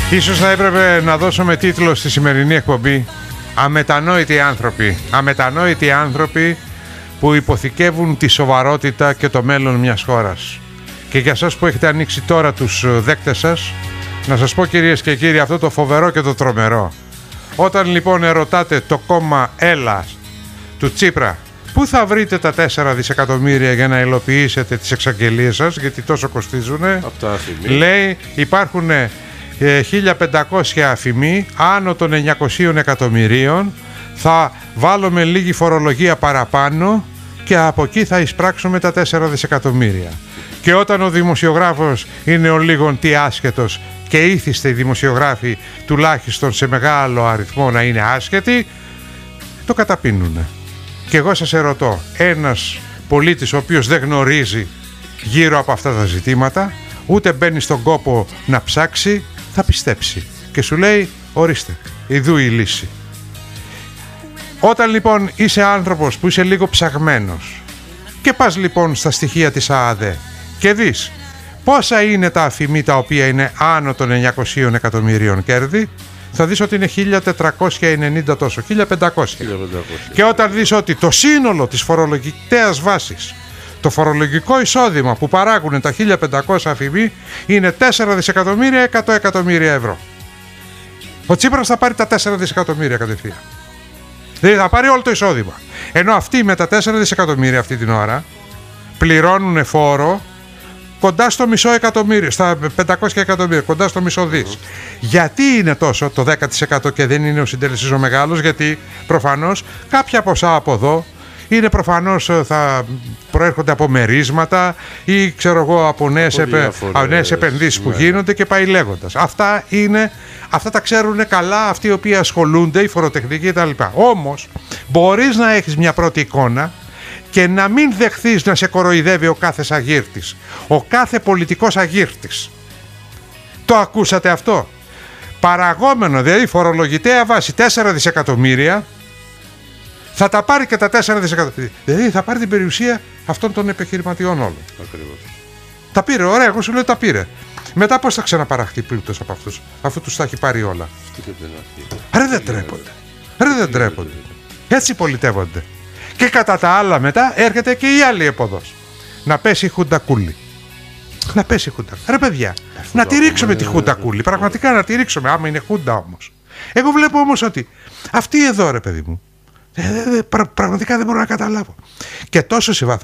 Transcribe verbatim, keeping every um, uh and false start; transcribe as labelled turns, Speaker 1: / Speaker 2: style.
Speaker 1: Ίσως θα έπρεπε να δώσουμε τίτλο στη σημερινή εκπομπή «Αμετανόητοι άνθρωποι». Αμετανόητοι άνθρωποι που υποθηκεύουν τη σοβαρότητα και το μέλλον μιας χώρας. Και για σας που έχετε ανοίξει τώρα τους δέκτες σας, να σας πω κυρίες και κύριοι αυτό το φοβερό και το τρομερό. Όταν λοιπόν ερωτάτε το κόμμα Έλλας του Τσίπρα πού θα βρείτε τα τέσσερα δισεκατομμύρια για να υλοποιήσετε τις εξαγγελίες σας, γιατί τόσο κοστίζουνε, λέει υπάρχουν ε, χίλια πεντακόσια αφημί άνω των εννιακοσίων εκατομμυρίων, θα βάλουμε λίγη φορολογία παραπάνω και από εκεί θα εισπράξουμε τα τέσσερα δισεκατομμύρια. Και όταν ο δημοσιογράφος είναι ο λίγον τι άσχετος και ήθιστε οι δημοσιογράφοι τουλάχιστον σε μεγάλο αριθμό να είναι άσχετοι, το καταπίνουνε. Και εγώ σας ερωτώ, ένας πολίτης ο οποίος δεν γνωρίζει γύρω από αυτά τα ζητήματα, ούτε μπαίνει στον κόπο να ψάξει, θα πιστέψει. Και σου λέει, ορίστε, ιδού η λύση. Όταν λοιπόν είσαι άνθρωπος που είσαι λίγο ψαγμένος και πας λοιπόν στα στοιχεία της ΑΑΔΕ και δεις πόσα είναι τα αφημί τα οποία είναι άνω των εννιακοσίων εκατομμυρίων κέρδη, θα δεις ότι είναι χίλια τετρακόσια ενενήντα τόσο, χίλια πεντακόσια. χίλια πεντακόσια. Και όταν δεις ότι το σύνολο της φορολογικής βάσης, το φορολογικό εισόδημα που παράγουν τα χίλια πεντακόσια αφημί είναι τέσσερα δισεκατομμύρια εκατό εκατομμύρια ευρώ. Ο Τσίπρας θα πάρει τα τέσσερα δισεκατομμύρια κατευθείαν. Δηλαδή θα πάρει όλο το εισόδημα. Ενώ αυτοί με τα τέσσερα δισεκατομμύρια αυτή την ώρα πληρώνουν φόρο κοντά στο μισό εκατομμύριο, στα πεντακόσια εκατομμύρια, κοντά στο μισό δις. Mm-hmm. Γιατί είναι τόσο το δέκα τοις εκατό και δεν είναι ο συντελεστής ο μεγάλος? Γιατί προφανώς κάποια ποσά από εδώ είναι προφανώς θα προέρχονται από μερίσματα ή ξέρω εγώ από νέες, επε... νέες επενδύσεις που ναι. γίνονται και πάει λέγοντας. Αυτά είναι, αυτά τα ξέρουν καλά αυτοί οι οποίοι ασχολούνται, οι φοροτεχνικοί κτλ. Όμως μπορείς να έχεις μια πρώτη εικόνα και να μην δεχθείς να σε κοροϊδεύει ο κάθε σαγύρτης, ο κάθε πολιτικός αγύρτης. Το ακούσατε αυτό? Παραγόμενο, δηλαδή φορολογητέα βάση τέσσερα δισεκατομμύρια, θα τα πάρει και τα τέσσερα δισεκατομμύρια. Δηλαδή θα πάρει την περιουσία αυτών των επιχειρηματιών όλων. Ακριβώς. Τα πήρε, ωραία, εγώ σου λέω τα πήρε. Μετά πώς θα ξαναπαραχθεί πλούτος από αυτούς, αφού τους τα έχει πάρει όλα? Ρε δεν τρέπονται. Ρε δεν τρέπονται. Έτσι πολιτεύονται. Και κατά τα άλλα μετά έρχεται και η άλλη εποδός. Να πέσει η Χουντακούλη. Να πέσει η Χουντακούλη. Ρε παιδιά, να τη ρίξουμε τη Χουντακούλη. Πραγματικά να τη ρίξουμε, άμα είναι Χούντα όμως. Εγώ βλέπω όμως ότι αυτή εδώ ρε παιδί μου, ε, πρα, πραγματικά δεν μπορώ να καταλάβω. Και τόσο σε βάθος.